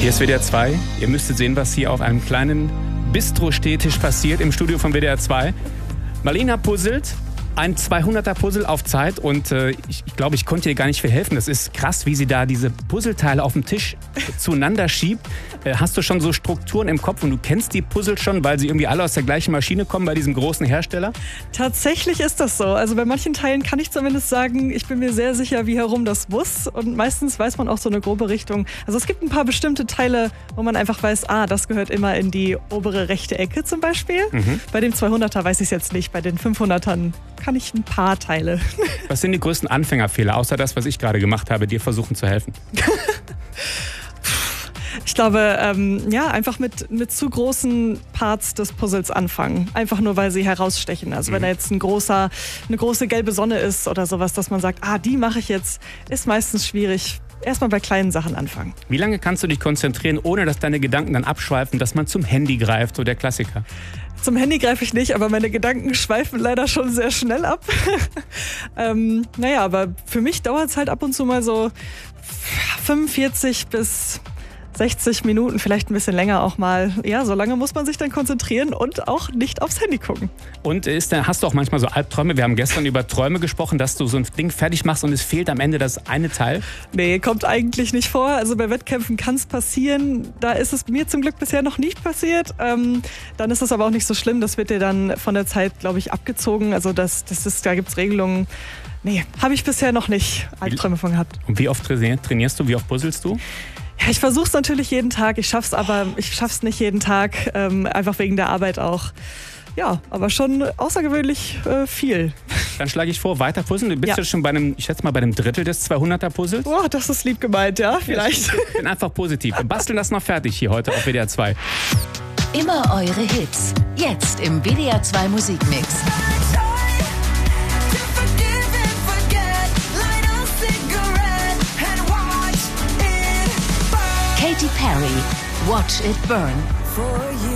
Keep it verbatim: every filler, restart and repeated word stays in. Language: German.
Hier ist W D R zwei. Ihr müsstet sehen, was hier auf einem kleinen Bistro-Stehtisch passiert im Studio von W D R zwei. Marlena puzzelt ein zweihunderter-Puzzle auf Zeit und äh, ich, ich glaube, ich konnte ihr gar nicht viel helfen. Das ist krass, wie sie da diese Puzzleteile auf dem Tisch zueinander schiebt. Äh, hast du schon so Strukturen im Kopf und du kennst die Puzzle schon, weil sie irgendwie alle aus der gleichen Maschine kommen bei diesem großen Hersteller? Tatsächlich ist das so. Also bei manchen Teilen kann ich zumindest sagen, ich bin mir sehr sicher, wie herum das muss. Und meistens weiß man auch so eine grobe Richtung. Also es gibt ein paar bestimmte Teile, wo man einfach weiß, ah, das gehört immer in die obere rechte Ecke zum Beispiel. Mhm. Bei dem zweihunderter weiß ich es jetzt nicht. Bei den fünfhundertern kann ich ein paar Teile. Was sind die größten Anfängerfehler, außer das, was ich gerade gemacht habe, dir versuchen zu helfen? Ich glaube, ähm, ja, einfach mit, mit zu großen Parts des Puzzles anfangen. Einfach nur, weil sie herausstechen. Also mhm. wenn da jetzt ein großer, eine große gelbe Sonne ist oder sowas, dass man sagt, ah, die mache ich jetzt, ist meistens schwierig. Erstmal bei kleinen Sachen anfangen. Wie lange kannst du dich konzentrieren, ohne dass deine Gedanken dann abschweifen, dass man zum Handy greift, so der Klassiker? Zum Handy greife ich nicht, aber meine Gedanken schweifen leider schon sehr schnell ab. ähm, naja, aber für mich dauert es halt ab und zu mal so fünfundvierzig bis sechzig Minuten, vielleicht ein bisschen länger auch mal. Ja, so lange muss man sich dann konzentrieren und auch nicht aufs Handy gucken. Und ist, hast du auch manchmal so Albträume? Wir haben gestern über Träume gesprochen, dass du so ein Ding fertig machst und es fehlt am Ende das eine Teil. Nee, kommt eigentlich nicht vor. Also bei Wettkämpfen kann es passieren. Da ist es mir zum Glück bisher noch nicht passiert. Ähm, dann ist es aber auch nicht so schlimm. Das wird dir dann von der Zeit, glaube ich, abgezogen. Also das, das ist, da gibt es Regelungen. Nee, habe ich bisher noch nicht Albträume von gehabt. Und wie oft trainierst du? Wie oft puzzelst du? Ja, ich versuche es natürlich jeden Tag. Ich schaff's aber, ich schaff's nicht jeden Tag, ähm, einfach wegen der Arbeit auch. Ja, aber schon außergewöhnlich äh, viel. Dann schlage ich vor, weiter puzzeln. Du bist ja. jetzt schon bei einem, ich schätze mal, bei einem Drittel des zweihunderter-Puzzles. Boah, das ist lieb gemeint, ja, vielleicht. Ich bin einfach positiv. Wir basteln das noch fertig hier heute auf W D R zwei. Immer eure Hits. Jetzt im W D R zwei Musikmix. Katy Perry, Watch It Burn.